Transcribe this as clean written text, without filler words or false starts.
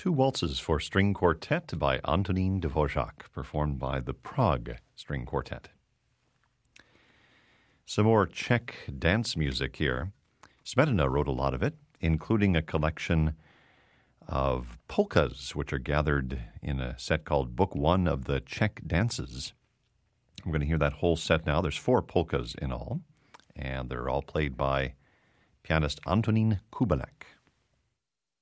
Two waltzes for string quartet by Antonín Dvořák, performed by the Prague String Quartet. Some more Czech dance music here. Smetana wrote a lot of it, including a collection of polkas, which are gathered in a set called Book One of the Czech Dances. I'm going to hear that whole set now. There's 4 polkas in all, and they're all played by pianist Antonín Kubelek.